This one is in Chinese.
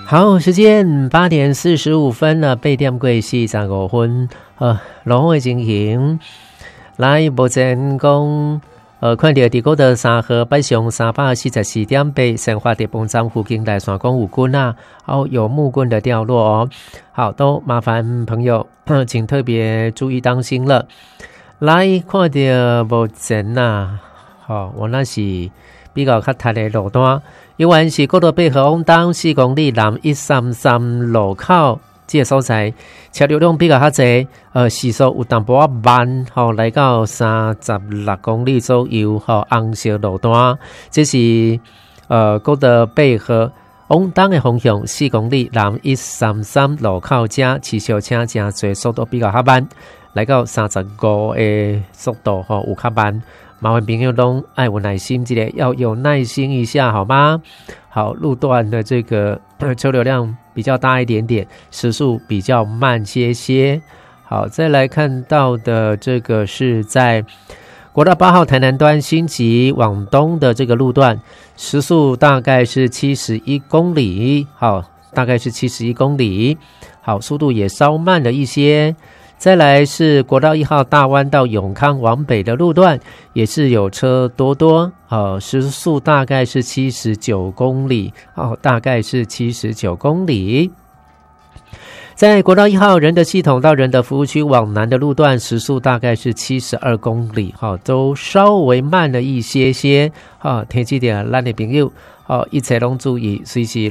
好，时间8:45了，8點過45分。路況的情形，來目前講，看到地高的三河北上344.8，生化地崩站附近來山公有棍啊，有木棍的掉落哦。好，都麻煩朋友，請特別注意當心了。來看到目前啊，我那是比較較大的路段。因為是國道8號往東4公里南133路口這個所在，車流量比較較濟，時速有淡薄仔慢，來到36公里左右，紅色路段，這是國道8號往東的方向4公里南133路口這汽小車真濟，速度比較較慢，來到35的速度有較慢。麻煩朋友都愛有耐心，這個要有耐心一下，好嗎？好，路段的這個車流量比較大一點點，時速比較慢些些。好，再來看到的這個是在國道8號台南端新集往東的這個路段，時速大概是71公里。好，大概是71公里。好，速度也稍慢了一些。再來是國道1號大灣到永康往北的路段，也是有車多，時速大概是79公里，大概是79公里。在國道1號仁德系統到仁德服務區往南的路段，時速大概是72公里，都稍微慢了一些些。天氣點，咱的朋友，一切攏注意，隨時